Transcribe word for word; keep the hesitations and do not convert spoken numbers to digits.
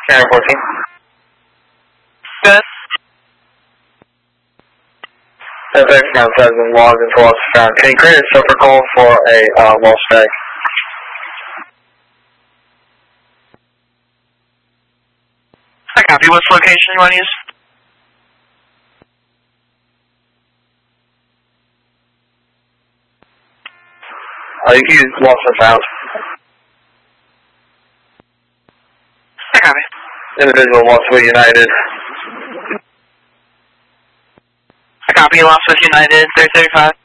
County fourteen. Good. F X nine has been logged into loss found. Can you create a separate call for a uh, lost tag? I copy. What's the location you want to use? Uh, you can use lost and found. I copy. Individual lost with United. I copy. Lost with United, three thirty-five.